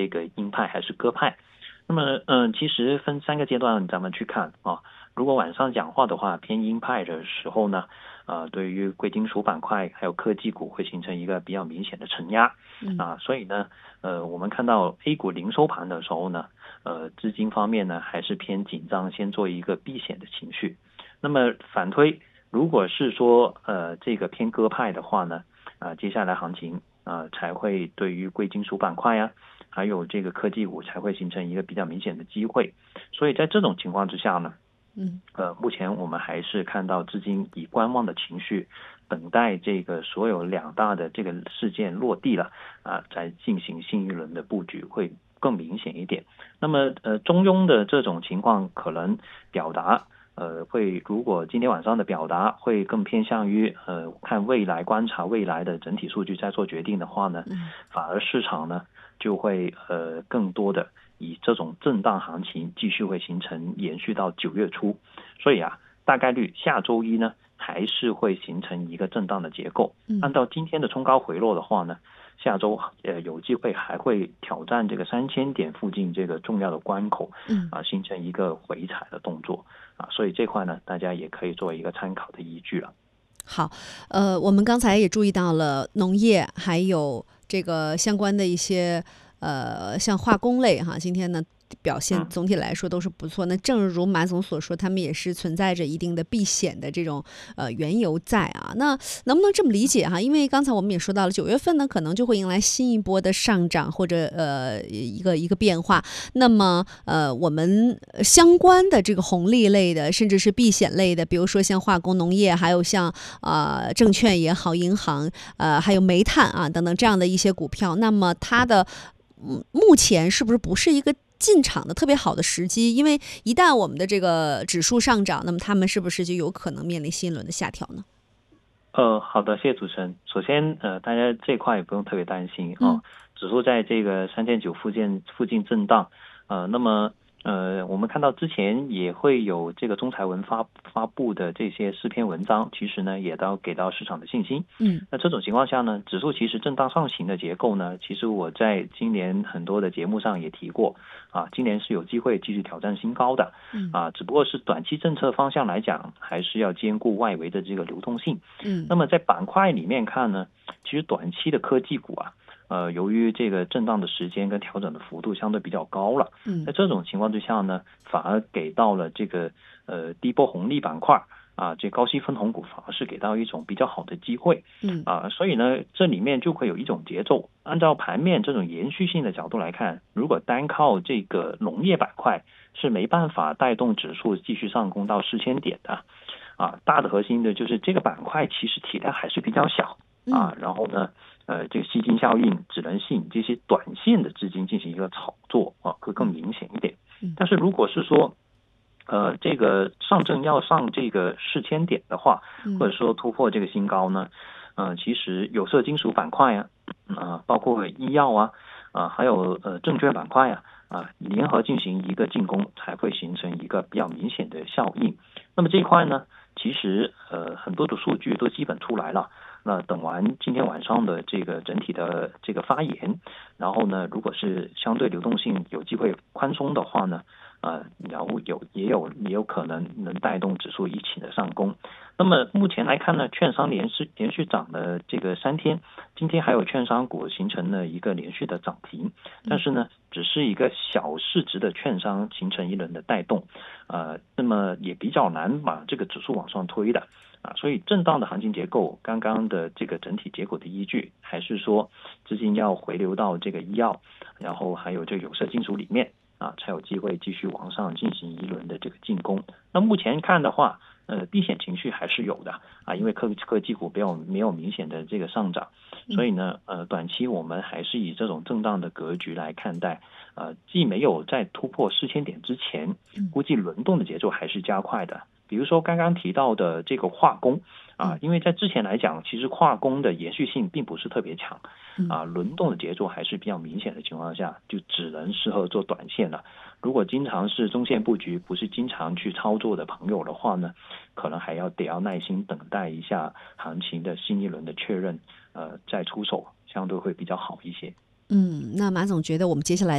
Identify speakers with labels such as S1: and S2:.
S1: 个鹰派还是鸽派。那么其实分3个阶段咱们去看啊。如果晚上讲话的话，偏鹰派的时候呢，对于贵金属板块还有科技股会形成一个比较明显的承压所以呢我们看到 A 股临收盘的时候呢，资金方面呢还是偏紧张，先做一个避险的情绪。那么反推，如果是说这个偏鸽派的话呢，接下来行情才会对于贵金属板块还有这个科技股才会形成一个比较明显的机会。所以在这种情况之下呢，目前我们还是看到资金以观望的情绪，等待这个所有2大的这个事件落地了再进行新一轮的布局会更明显一点。那么中庸的这种情况可能表达如果今天晚上的表达会更偏向于看未来，观察未来的整体数据再做决定的话呢，反而市场呢就会更多的以这种震荡行情继续会形成延续到9月初。所以大概率下周一呢还是会形成一个震荡的结构。按照今天的冲高回落的话呢，下周有机会还会挑战这个3000点附近这个重要的关口形成一个回踩的动作所以这块呢大家也可以做一个参考的依据了。
S2: 好，我们刚才也注意到了农业还有这个相关的一些像化工类今天呢表现总体来说都是不错。那正如马总所说，他们也是存在着一定的避险的这种缘由在那能不能这么理解因为刚才我们也说到了9月份呢可能就会迎来新一波的上涨或者一个变化。那么我们相关的这个红利类的甚至是避险类的，比如说像化工、农业，还有像证券也好，银行还有煤炭等等这样的一些股票，那么它的目前是不是一个进场的特别好的时机？因为一旦我们的这个指数上涨，那么他们是不是就有可能面临新一轮的下调呢？
S1: 好的，谢谢主持人。首先大家这块也不用特别担心指数在这个3900附近震荡那么我们看到之前也会有这个中财文发布的这些4篇文章，其实呢也都给到市场的信心。那这种情况下呢，指数其实震荡上行的结构呢，其实我在今年很多的节目上也提过今年是有机会继续挑战新高的只不过是短期政策方向来讲，还是要兼顾外围的这个流动性。那么在板块里面看呢，其实短期的科技股由于这个震荡的时间跟调整的幅度相对比较高了在这种情况之下呢，反而给到了这个低波红利板块这高息分红股反而是给到一种比较好的机会所以呢这里面就会有一种节奏。按照盘面这种延续性的角度来看，如果单靠这个农业板块是没办法带动指数继续上攻到4000点的大的核心的就是这个板块其实体量还是比较小然后呢这个吸金效应只能吸引这些短线的资金进行一个炒作会更明显一点。但是如果是说这个上证要上这个4000点的话或者说突破这个新高呢其实有色金属板块包括医药还有证券板块联合进行一个进攻，才会形成一个比较明显的效应。那么这一块呢，其实很多的数据都基本出来了。那等完今天晚上的这个整体的这个发言，然后呢，如果是相对流动性有机会宽松的话呢，然后也有可能能带动指数一起的上攻。那么目前来看呢，券商连续涨了这个3天，今天还有券商股形成了一个连续的涨停，但是呢，只是一个小市值的券商形成一轮的带动，那么也比较难把这个指数往上推的。所以震荡的行情结构，刚刚的这个整体结果的依据，还是说资金要回流到这个医药，然后还有这个有色金属里面才有机会继续往上进行一轮的这个进攻。那目前看的话，避险情绪还是有的因为科技股没有明显的这个上涨，所以呢短期我们还是以这种震荡的格局来看待。既没有在突破4000点之前，估计轮动的节奏还是加快的。比如说刚刚提到的这个化工因为在之前来讲，其实化工的延续性并不是特别强轮动的节奏还是比较明显的情况下，就只能适合做短线了。如果经常是中线布局，不是经常去操作的朋友的话呢，可能得要耐心等待一下行情的新一轮的确认再出手，相对会比较好一些。
S2: 那马总觉得我们接下来